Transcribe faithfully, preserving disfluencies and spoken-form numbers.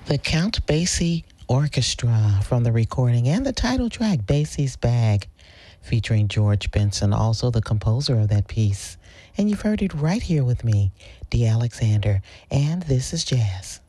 The Count Basie Orchestra from the recording and the title track, Basie's Bag, featuring George Benson, also the composer of that piece. And you've heard it right here with me, Dee Alexander, and this is Jazz.